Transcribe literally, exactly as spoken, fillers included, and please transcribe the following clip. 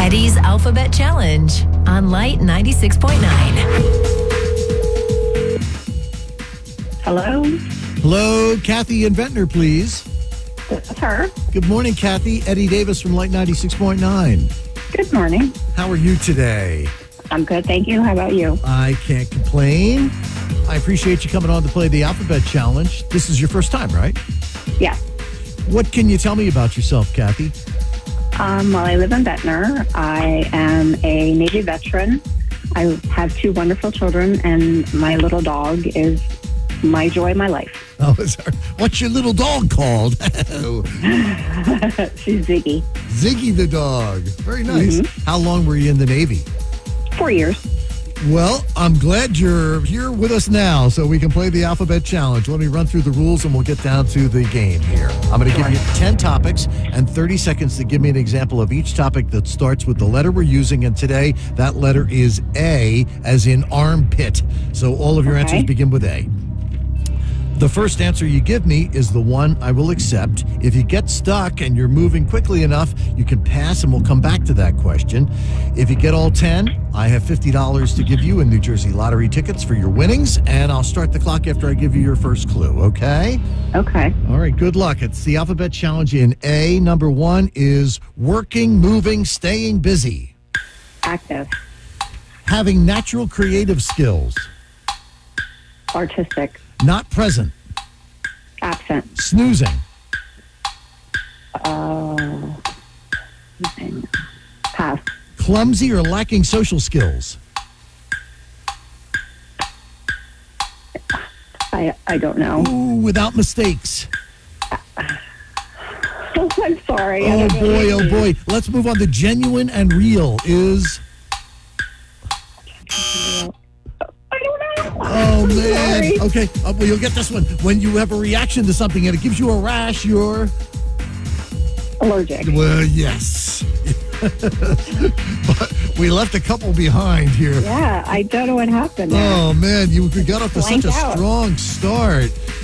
Eddie's Alphabet Challenge on Light ninety-six point nine. Hello? Hello, Kathy and Ventnor, please. That's her. Good morning, Kathy. Eddie Davis from Light ninety-six point nine. Good morning. How are you today? I'm good, thank you. How about you? I can't complain. I appreciate you coming on to play the Alphabet Challenge. This is your first time, right? Yeah. What can you tell me about yourself, Kathy? Um, well, I live in Ventnor. I am a Navy veteran. I have two wonderful children, and my little dog is my joy, my life. Oh, what's your little dog called? She's Ziggy. Ziggy the dog. Very nice. Mm-hmm. How long were you in the Navy? Four years. Well, I'm glad you're here with us now so we can play the Alphabet Challenge. Let me run through the rules and we'll get down to the game here. I'm going to give you ten topics and thirty seconds to give me an example of each topic that starts with the letter we're using. And today, that letter is A, as in armpit. So all of your Okay. answers begin with A. The first answer you give me is the one I will accept. If you get stuck and you're moving quickly enough, you can pass and we'll come back to that question. If you get all ten, I have fifty dollars to give you in New Jersey lottery tickets for your winnings, and I'll start the clock after I give you your first clue, okay? Okay. All right, good luck. It's the Alphabet Challenge in A. Number one is working, moving, staying busy. Active. Having natural creative skills. Artistic. Not present. Absent. Snoozing. Uh, pass. Clumsy or lacking social skills. I, I don't know. Ooh, without mistakes. Oh, I'm sorry. I Oh don't know boy, what oh it boy. is. Let's move on to genuine and real is... I don't know. Oh, man. Sorry. Okay, uh, well, you'll get this one. When you have a reaction to something and it gives you a rash, you're... Allergic. Well, yes. But we left a couple behind here. Yeah, I don't know what happened there. Oh, man, you got off to such Blanked a out. strong start.